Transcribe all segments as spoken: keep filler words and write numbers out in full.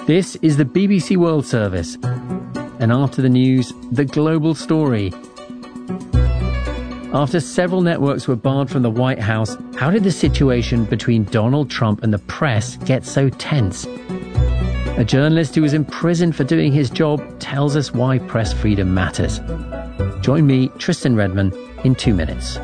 This is the B B C World Service. And after the news, the global story. After several networks were barred from the White House, how did the situation between Donald Trump and the press get so tense? A journalist who was imprisoned for doing his job tells us why press freedom matters. Join me, Tristan Redman, in two minutes.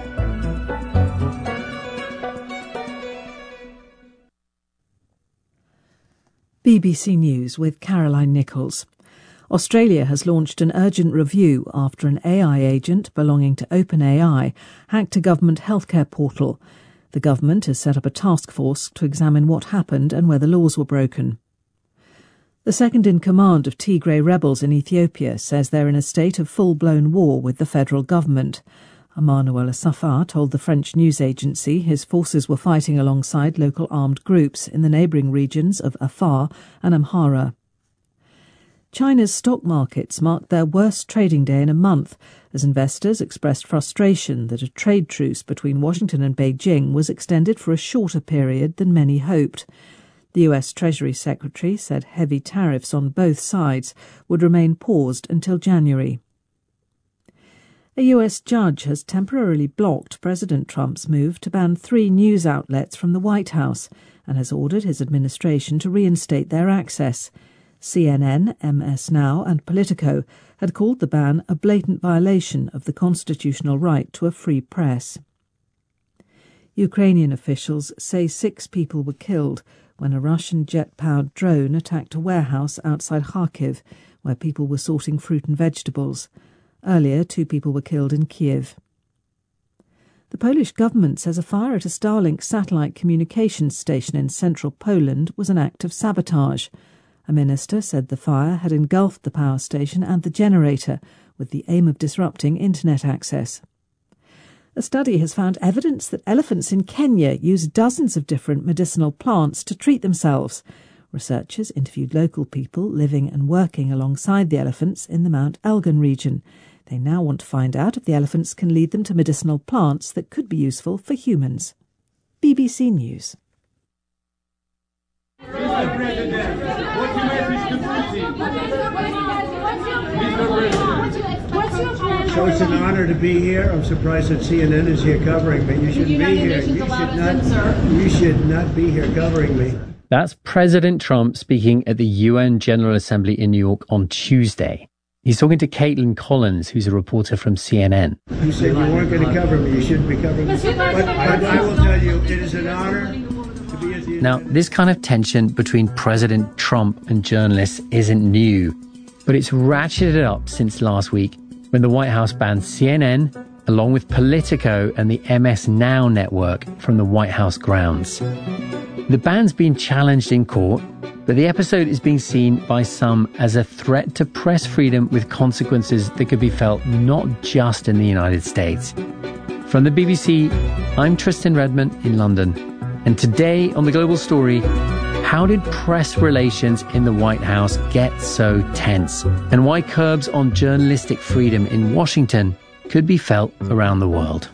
B B C News with Caroline Nichols. Australia has launched an urgent review after an A I agent belonging to OpenAI hacked a government healthcare portal. The government has set up a task force to examine what happened and whether laws were broken. The second-in-command of Tigray rebels in Ethiopia says they're in a state of full-blown war with the federal government. Emmanuel Asafar told the French news agency his forces were fighting alongside local armed groups in the neighbouring regions of Afar and Amhara. China's stock markets marked their worst trading day in a month as investors expressed frustration that a trade truce between Washington and Beijing was extended for a shorter period than many hoped. The U S Treasury Secretary said heavy tariffs on both sides would remain paused until January. A U S judge has temporarily blocked President Trump's move to ban three news outlets from the White House and has ordered his administration to reinstate their access. C N N, M S Now and Politico had called the ban a blatant violation of the constitutional right to a free press. Ukrainian officials say six people were killed when a Russian jet-powered drone attacked a warehouse outside Kharkiv, where people were sorting fruit and vegetables. Earlier, two people were killed in Kiev. The Polish government says a fire at a Starlink satellite communications station in central Poland was an act of sabotage. A minister said the fire had engulfed the power station and the generator, with the aim of disrupting internet access. A study has found evidence that elephants in Kenya use dozens of different medicinal plants to treat themselves. Researchers interviewed local people living and working alongside the elephants in the Mount Elgon region. They now want to find out if the elephants can lead them to medicinal plants that could be useful for humans. B B C News. Mister President, what's your message to Putin? Mister President. What's your plan? So it's an honor to be here. I'm surprised that C N N is here covering me. You shouldn't be here. You should not. You should not be here covering me. That's President Trump speaking at the U N General Assembly in New York on Tuesday. He's talking to Caitlin Collins, who's a reporter from C N N. You said you weren't going to cover me. You shouldn't be covering me. But, but I will tell you, it is an honor to be at the... Now, this kind of tension between President Trump and journalists isn't new, but it's ratcheted up since last week when the White House banned C N N, along with Politico and the M S Now network from the White House grounds. The ban's been challenged in court, but the episode is being seen by some as a threat to press freedom with consequences that could be felt not just in the United States. From the B B C, I'm Tristan Redman in London. And today on The Global Story, how did press relations in the White House get so tense? And why curbs on journalistic freedom in Washington could be felt around the world.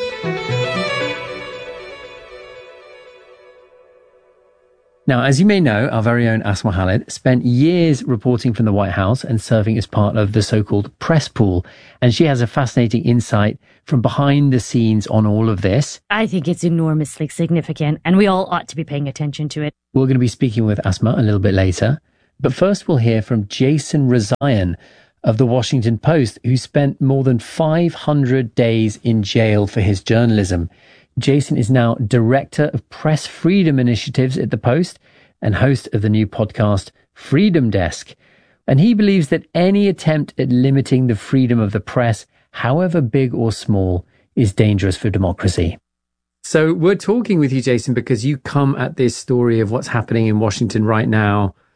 Now, as you may know, our very own Asma Khalid spent years reporting from the White House and serving as part of the so-called press pool. And she has a fascinating insight from behind the scenes on all of this. I think it's enormously significant, and we all ought to be paying attention to it. We're going to be speaking with Asma a little bit later. But first, we'll hear from Jason Rezaian of The Washington Post, who spent more than five hundred days in jail for his journalism. Jason is now Director of Press Freedom Initiatives at the Post and host of the new podcast Freedom Desk. And he believes that any attempt at limiting the freedom of the press, however big or small, is dangerous for democracy. So we're talking with you, Jason, because you come at this story of what's happening in Washington right now